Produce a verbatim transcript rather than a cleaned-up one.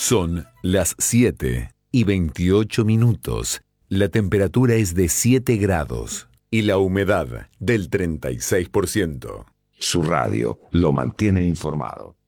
Son las siete y veintiocho minutos. La temperatura es de siete grados y la humedad del treinta y seis por ciento. Su radio lo mantiene informado.